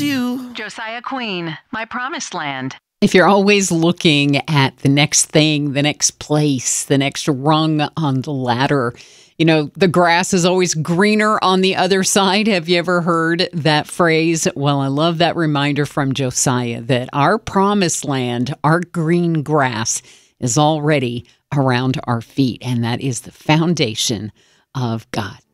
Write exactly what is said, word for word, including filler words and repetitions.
you. Josiah Queen, My Promised Land. If you're always looking at the next thing, the next place, the next rung on the ladder, you know, the grass is always greener on the other side. Have you ever heard that phrase? Well, I love that reminder from Josiah that our promised land, our green grass, is already around our feet. And that is the foundation of God.